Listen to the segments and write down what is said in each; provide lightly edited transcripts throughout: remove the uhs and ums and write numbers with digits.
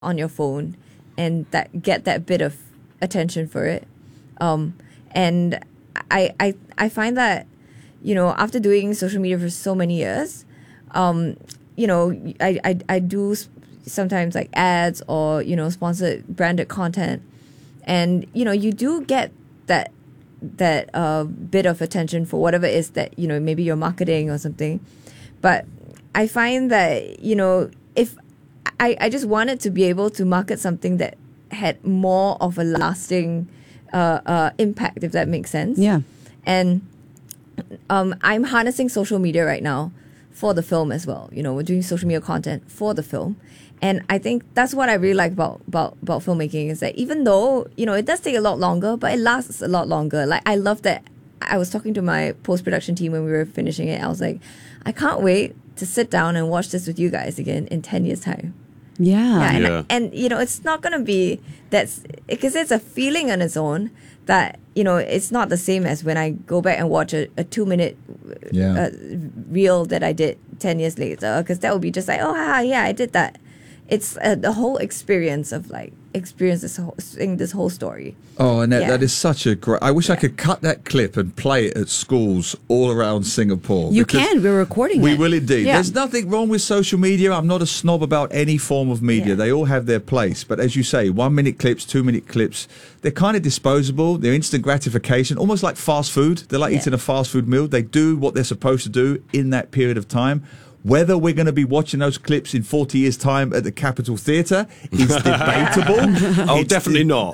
on your phone and that get that bit of attention for it. And I find that, after doing social media for so many years, I do sometimes like ads or, sponsored branded content. And, you do get that bit of attention for whatever it is that, maybe you're marketing or something. But I find that, if I just wanted to be able to market something that had more of a lasting impact, if that makes sense. Yeah. And I'm harnessing social media right now for the film as well. We're doing social media content for the film. And I think that's what I really like about filmmaking is that even though, it does take a lot longer, but it lasts a lot longer. Like, I love that. I was talking to my post-production team when we were finishing it. I was like, I can't wait to sit down and watch this with you guys again in 10 years' time. Yeah. And it's not going to be because it's a feeling on its own that, it's not the same as when I go back and watch a 2-minute reel that I did 10 years later, because that would be just like, oh, yeah, I did that. It's the whole experience of seeing this whole story. Oh, Annette, that is such a great... I wish I could cut that clip and play it at schools all around Singapore. You can. We're recording it. We will indeed. Yeah. There's nothing wrong with social media. I'm not a snob about any form of media. Yeah. They all have their place. But as you say, 1-minute clips, 2-minute clips, they're kind of disposable. They're instant gratification, almost like fast food. They're like eating a fast food meal. They do what they're supposed to do in that period of time. Whether we're going to be watching those clips in 40 years' time at the Capitol Theatre is debatable. Definitely not.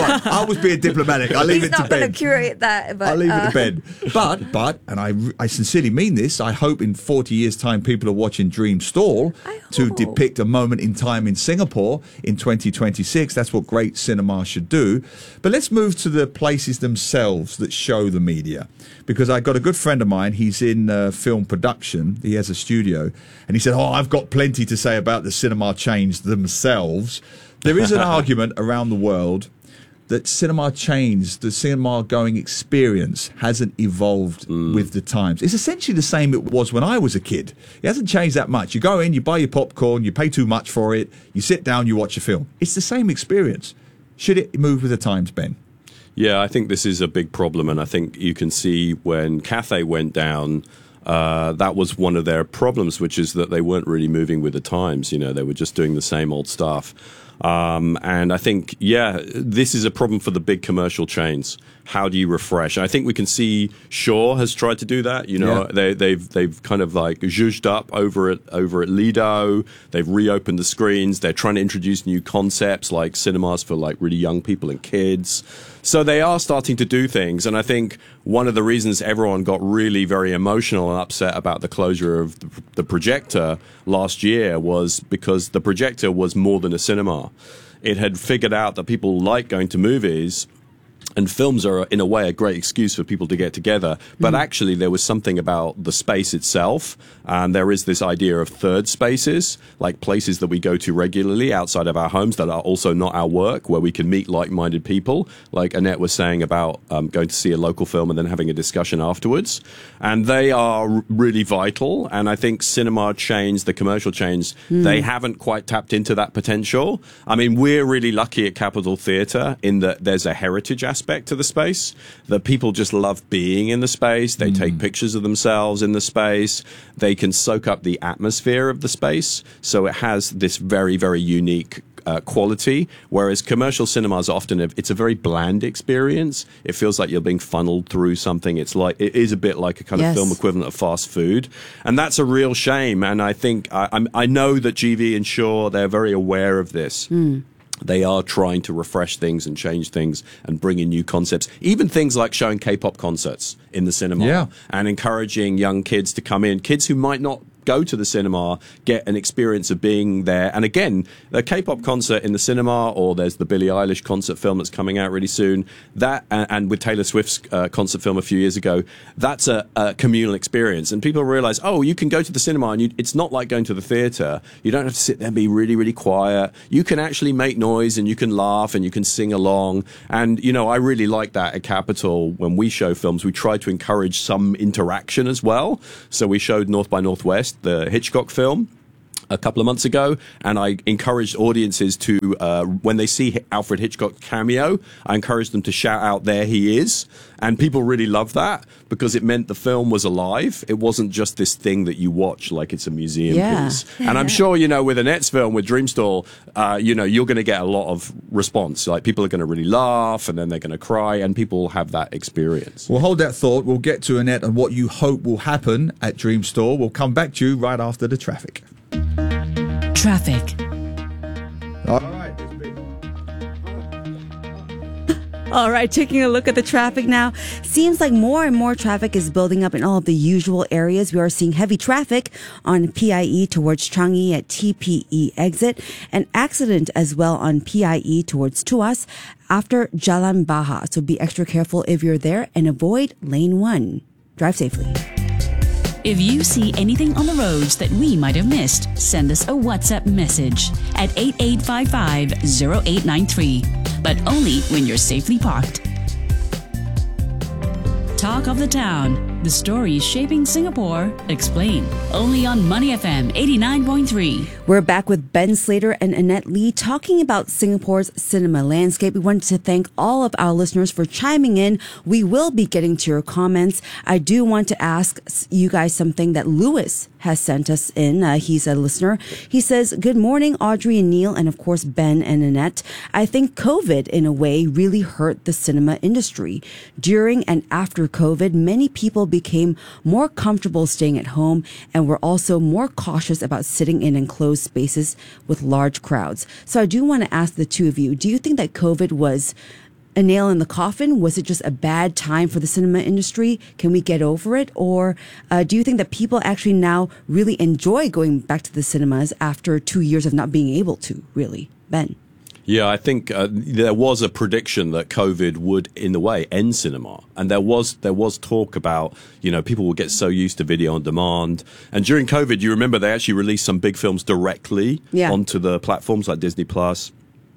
I was being diplomatic. I leave He's it to not going Ben. to curate that. But, I'll leave it to Ben. But, and I sincerely mean this, I hope in 40 years' time people are watching Dream Stall to depict a moment in time in Singapore in 2026. That's what great cinema should do. But let's move to the places themselves that show the media. Because I got a good friend of mine, he's in film production. He has a studio. And he said, I've got plenty to say about the cinema chains themselves. There is an argument around the world that cinema chains, the cinema going experience hasn't evolved with the times. It's essentially the same it was when I was a kid. It hasn't changed that much. You go in, you buy your popcorn, you pay too much for it, you sit down, you watch a film. It's the same experience. Should it move with the times, Ben? Yeah, I think this is a big problem. And I think you can see when Cathay went down, that was one of their problems, which is that they weren't really moving with the times. They were just doing the same old stuff. And I think, this is a problem for the big commercial chains. How do you refresh? I think we can see Shaw has tried to do that. They've kind of like zhuzhed up over at Lido. They've reopened the screens. They're trying to introduce new concepts like cinemas for like really young people and kids. So they are starting to do things. And I think one of the reasons everyone got really very emotional and upset about the closure of the projector last year was because the projector was more than a cinema. It had figured out that people like going to movies, and films are, in a way, a great excuse for people to get together. But actually, there was something about the space itself. And there is this idea of third spaces, like places that we go to regularly outside of our homes that are also not our work, where we can meet like-minded people. Like Annette was saying about going to see a local film and then having a discussion afterwards. And they are really vital. And I think cinema chains, the commercial chains, they haven't quite tapped into that potential. I mean, we're really lucky at Capitol Theatre in that there's a heritage aspect to the space, that people just love being in the space. They take pictures of themselves in the space. They can soak up the atmosphere of the space. So it has this very, very unique quality, whereas commercial cinemas often it's a very bland experience. It feels like you're being funneled through something. It is a bit like a kind of film equivalent of fast food, and that's a real shame. And I think I know that GV and Shaw, they're very aware of this. They are trying to refresh things and change things and bring in new concepts. Even things like showing K-pop concerts in the cinema and encouraging young kids to come in, kids who might not go to the cinema, get an experience of being there. And again, the K-pop concert in the cinema, or there's the Billie Eilish concert film that's coming out really soon, that and with Taylor Swift's concert film a few years ago, that's a communal experience. And people realize, you can go to the cinema and it's not like going to the theatre. You don't have to sit there and be really, really quiet. You can actually make noise and you can laugh and you can sing along. And, I really like that at Capitol. When we show films, we try to encourage some interaction as well. So we showed North by Northwest, the Hitchcock film. a couple of months ago, and I encouraged audiences to, when they see Alfred Hitchcock cameo, I encouraged them to shout out, "There he is." And people really loved that because it meant the film was alive. It wasn't just this thing that you watch like it's a museum piece. And I'm sure, with Annette's film, with Dreamstall, you're going to get a lot of response. Like, people are going to really laugh, and then they're going to cry, and people have that experience. Well, hold that thought. We'll get to Annette and what you hope will happen at Dreamstall. We'll come back to you right after the traffic. Traffic. All right. All right, taking a look at the traffic now. Seems like more and more traffic is building up in all of the usual areas. We are seeing heavy traffic on PIE towards Changi at TPE exit. An accident as well on PIE towards Tuas after Jalan Baha. So be extra careful if you're there and avoid lane 1. Drive safely. If you see anything on the roads that we might have missed, send us a WhatsApp message at 8855-0893. But only when you're safely parked. Talk of the Town. The stories shaping Singapore. Explain. Only on Money FM 89.3. We're back with Ben Slater and Annette Lee talking about Singapore's cinema landscape. We wanted to thank all of our listeners for chiming in. We will be getting to your comments. I do want to ask you guys something that Lewis has sent us in. He's a listener. He says, "Good morning, Audrey and Neil, and of course, Ben and Annette. I think COVID, in a way, really hurt the cinema industry. During and after COVID, many people became more comfortable staying at home and were also more cautious about sitting in enclosed spaces with large crowds. So I do want to ask the two of you, do you think that COVID was a nail in the coffin? Was it just a bad time for the cinema industry? Can we get over it? Or do you think that people actually now really enjoy going back to the cinemas after 2 years of not being able to, really? Ben? Yeah, I think there was a prediction that COVID would, in a way, end cinema. And there was talk about, people would get so used to video on demand. And during COVID, you remember they actually released some big films directly onto the platforms like Disney Plus.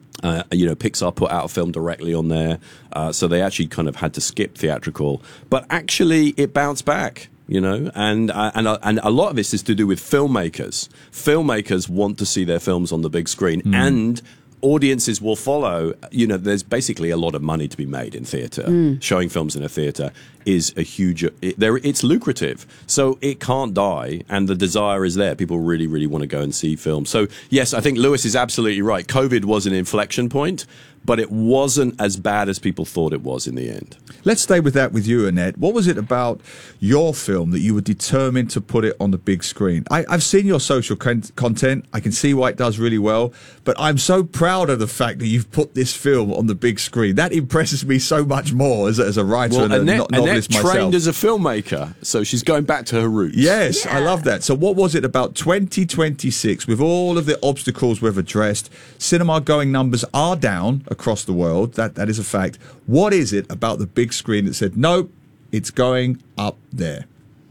Pixar put out a film directly on there. So they actually kind of had to skip theatrical. But actually, it bounced back. And a lot of this is to do with filmmakers. Filmmakers want to see their films on the big screen, and audiences will follow. There's basically a lot of money to be made in theatre. Showing films in a theatre is a huge. It's lucrative, so it can't die, and the desire is there. People really, really want to go and see films. So yes, I think Lewis is absolutely right. COVID was an inflection point, but it wasn't as bad as people thought it was in the end. Let's stay with that with you, Annette. What was it about your film that you were determined to put it on the big screen? I've seen your social content. I can see why it does really well, but I'm so proud of the fact that you've put this film on the big screen. That impresses me so much more as a writer and a novelist myself. Annette trained as a filmmaker, so she's going back to her roots. Yes, I love that. So what was it about 2026, with all of the obstacles we've addressed? Cinema-going numbers are down across the world. That is a fact. What is it about the big screen that said, nope, it's going up there?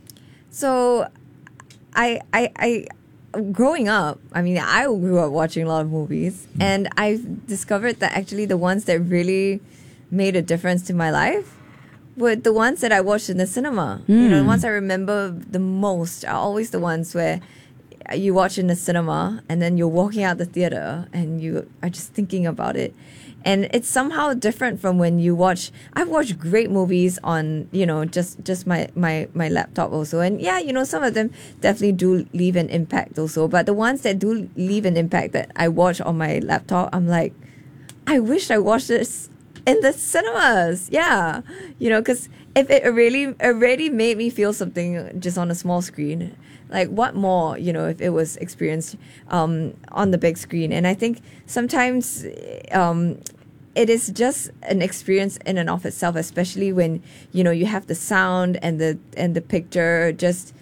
So I growing up, I grew up watching a lot of movies, and I've discovered that actually the ones that really made a difference to my life were the ones that I watched in the cinema. The ones I remember the most are always the ones where you watch in the cinema and then you're walking out the theater and you are just thinking about it. And it's somehow different from when you watch. I've watched great movies on, just my laptop also. And some of them definitely do leave an impact also. But the ones that do leave an impact that I watch on my laptop, I'm like, I wish I watched this in the cinemas. Yeah. Because if it already made me feel something just on a small screen, like what more, if it was experienced on the big screen. And I think sometimes it is just an experience in and of itself, especially when, you have the sound and the picture just,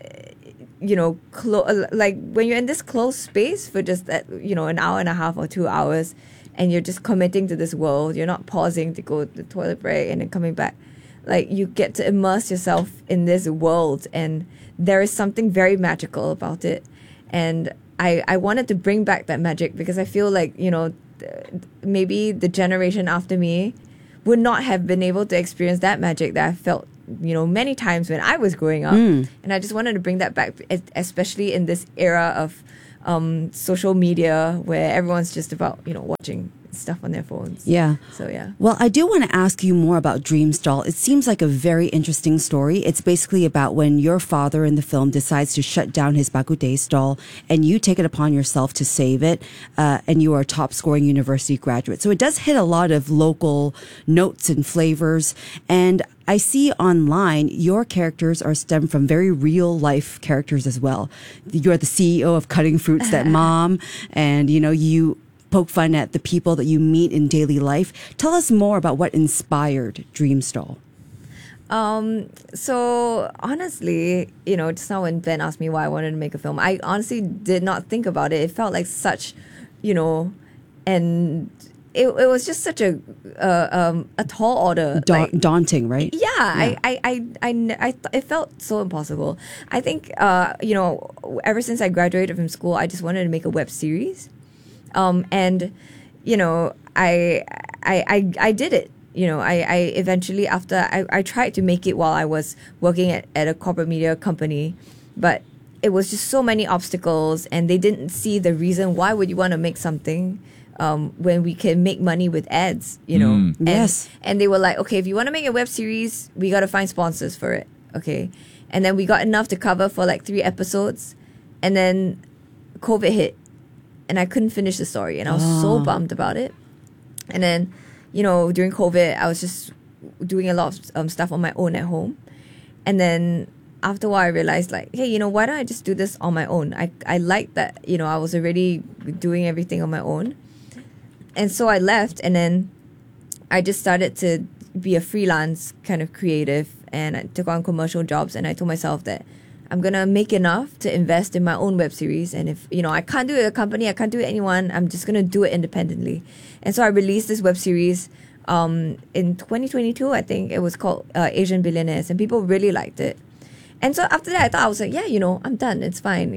like when you're in this closed space for just that, an hour and a half or 2 hours, and you're just committing to this world. You're not pausing to go to the toilet break and then coming back. Like, you get to immerse yourself in this world, and there is something very magical about it. And I wanted to bring back that magic because I feel like, maybe the generation after me would not have been able to experience that magic that I felt, many times when I was growing up. And I just wanted to bring that back, especially in this era of social media where everyone's just about, watching stuff on their phones. Yeah. So, yeah. Well, I do want to ask you more about Dreamstall. It seems like a very interesting story. It's basically about when your father in the film decides to shut down his Bak Kut Teh stall, and you take it upon yourself to save it, and you are a top scoring university graduate. So it does hit a lot of local notes and flavors. And I see online your characters are stemmed from very real life characters as well. You're the CEO of Cutting Fruits, that mom, and you poke fun at the people that you meet in daily life. Tell us more about what inspired Dreamstall. So honestly, just now when Ben asked me why I wanted to make a film, I honestly did not think about it. It felt like such, and it was just such a tall order. Daunting, right? Yeah. It felt so impossible. I think, ever since I graduated from school, I just wanted to make a web series. And I did it. I eventually, after I tried to make it while I was working at a corporate media company, but it was just so many obstacles, and they didn't see the reason why would you want to make something when we can make money with ads, Yes. And they were like, okay, if you want to make a web series, we got to find sponsors for it. Okay. And then we got enough to cover for like 3 episodes, and then COVID hit. And I couldn't finish the story, and I was so bummed about it. And then, during COVID, I was just doing a lot of stuff on my own at home. And then after a while, I realized, like, hey, why don't I just do this on my own? I liked that, I was already doing everything on my own. And so I left, and then I just started to be a freelance kind of creative, and I took on commercial jobs, and I told myself that I'm going to make enough to invest in my own web series. And if, I can't do it at a company, I can't do it anyone, I'm just going to do it independently. And so I released this web series in 2022, I think. It was called Asian Billionaires, and people really liked it. And so after that, I was like, yeah, I'm done. It's fine,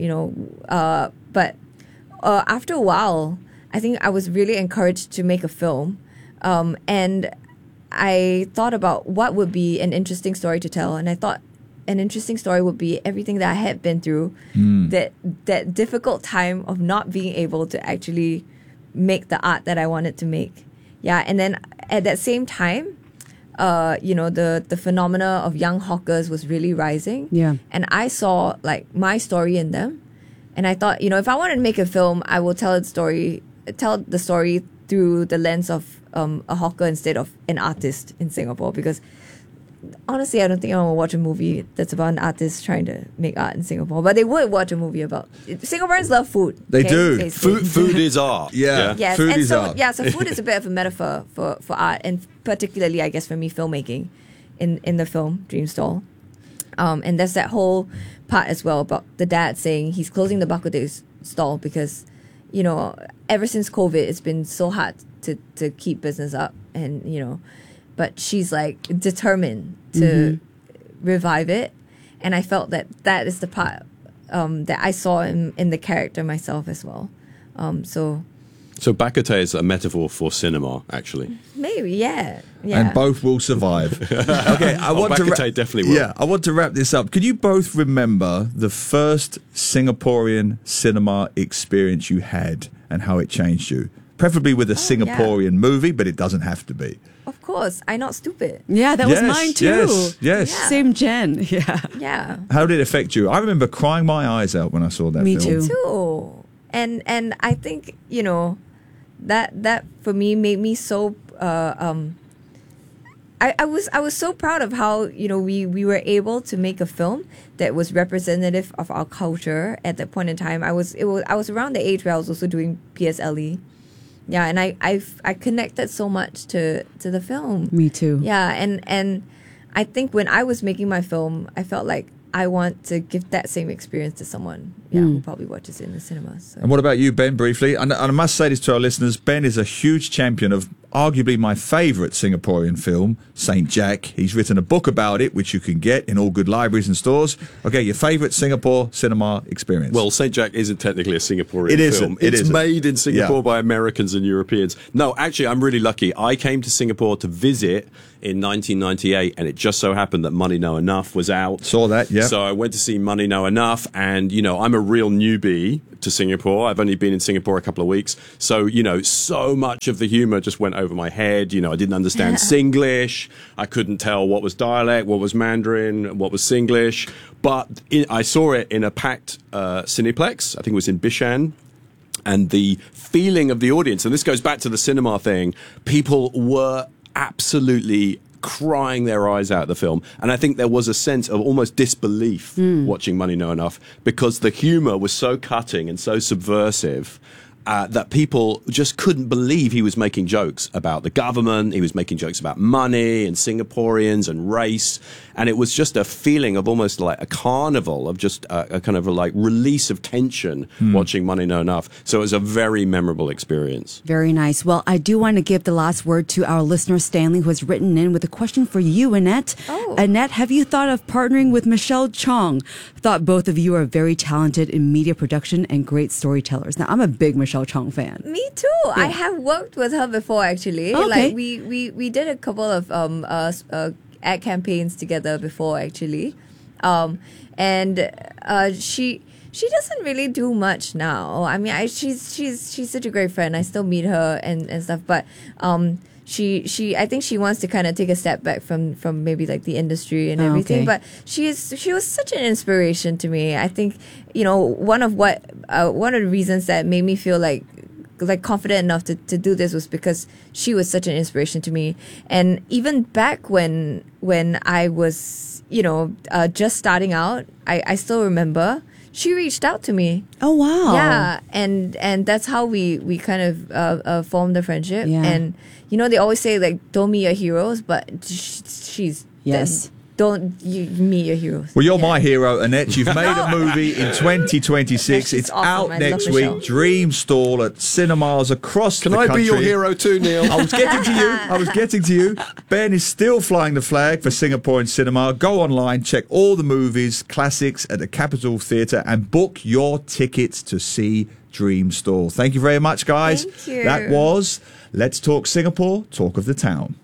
But after a while, I think I was really encouraged to make a film. And I thought about what would be an interesting story to tell. And I thought, an interesting story would be everything that I had been through, that difficult time of not being able to actually make the art that I wanted to make. Yeah, and then at that same time, the phenomena of young hawkers was really rising. Yeah. And I saw like my story in them. And I thought, if I wanted to make a film, I will tell the story through the lens of a hawker instead of an artist in Singapore, because honestly, I don't think I want to watch a movie that's about an artist trying to make art in Singapore. But they would watch a movie about... Singaporeans love food. They do. Basically. Food is art. Yeah. Yes. Food and is so, art. Yeah, so food is a bit of a metaphor for art, and particularly, I guess, for me, filmmaking in the film Dreamstall. And there's that whole part as well about the dad saying he's closing the Bak Kut Teh stall because, ever since COVID, it's been so hard to keep business up, and, but she's like determined to revive it. And I felt that is the part that I saw in the character myself as well. So Bak Kut Teh is a metaphor for cinema, actually. Maybe, yeah. And both will survive. Okay, I want Bak to Kut Teh definitely will. Yeah, I want to wrap this up. Could you both remember the first Singaporean cinema experience you had and how it changed you? Preferably with a Singaporean movie, but it doesn't have to be. Of course, I'm Not Stupid. Yeah, that was mine too. Yes. Yeah. Same gen. Yeah. Yeah. How did it affect you? I remember crying my eyes out when I saw that Me film. too. Too. And I think, that for me made me so I was so proud of how, we were able to make a film that was representative of our culture at that point in time. I was around the age where I was also doing PSLE. Yeah, and I connected so much to the film. Me too. Yeah, and I think when I was making my film, I felt like I want to give that same experience to someone who probably watches it in the cinemas. So. And what about you, Ben, briefly? And I must say this to our listeners, Ben is a huge champion of arguably my favourite Singaporean film, Saint Jack. He's written a book about it, which you can get in all good libraries and stores. Okay, your favourite Singapore cinema experience? Well, Saint Jack isn't technically a Singaporean It isn't. film. It It's isn't. made in Singapore Yeah. by Americans and Europeans. No, actually, I'm really lucky. I came to Singapore to visit in 1998, and it just so happened that Money No Enough was out. Saw that, yeah. So I went to see Money No Enough, and, I'm a a real newbie to Singapore. I've only been in Singapore a couple of weeks. So, you know, so much of the humor just went over my head. You know, I didn't understand Singlish. I couldn't tell what was dialect, what was Mandarin, what was Singlish. But I saw it in a packed Cineplex. I think it was in Bishan. And the feeling of the audience, and this goes back to the cinema thing, people were absolutely crying their eyes out at the film. And I think there was a sense of almost disbelief watching Money Know Enough, because the humor was so cutting and so subversive that people just couldn't believe he was making jokes about the government. He was making jokes about money and Singaporeans and race. And it was just a feeling of almost like a carnival of just a kind of a like release of tension watching Money Know Enough. So it was a very memorable experience. Very nice. Well, I do want to give the last word to our listener, Stanley, who has written in with a question for you, Annette. Oh. Annette, have you thought of partnering with Michelle Chong? Thought both of you are very talented in media production and great storytellers. Now, I'm a big Michelle Chong fan. Me too. I have worked with her before, actually. Okay. Like we did a couple of ad campaigns together before, actually. And she doesn't really do much now. I mean, she's such a great friend. I still meet her and stuff, but she I think she wants to kind of take a step back from maybe like the industry and everything. Okay. But she was such an inspiration to me. I think, you know, one of the reasons that made me feel like confident enough to do this was because she was such an inspiration to me. And even back when I was, you know, just starting out, I still remember she reached out to me. Oh, wow. Yeah, and that's how we kind of formed a friendship. Yeah. And you know, they always say like, don't meet your heroes, but she's Yes. Don't you meet your heroes. Well, you're my hero, Annette. You've made a movie in 2026. She's It's awesome. out I next love week. Michelle. Dream Stall at cinemas across the Can I country. be your hero too, Neil? I was getting to you. Ben is still flying the flag for Singaporean cinema. Go online, check all the movies, classics at the Capitol Theatre, and book your tickets to see Dream Stall. Thank you very much, guys. Thank you. That was Let's Talk Singapore, Talk of the Town.